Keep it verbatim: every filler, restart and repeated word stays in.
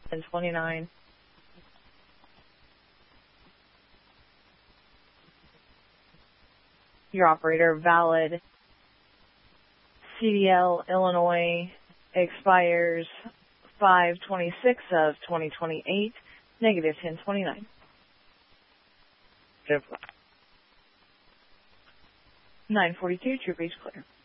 ten twenty-nine. Your operator valid. C D L Illinois expires five twenty-six of twenty twenty-eight, negative ten twenty-nine. nine forty-two, true breach clear.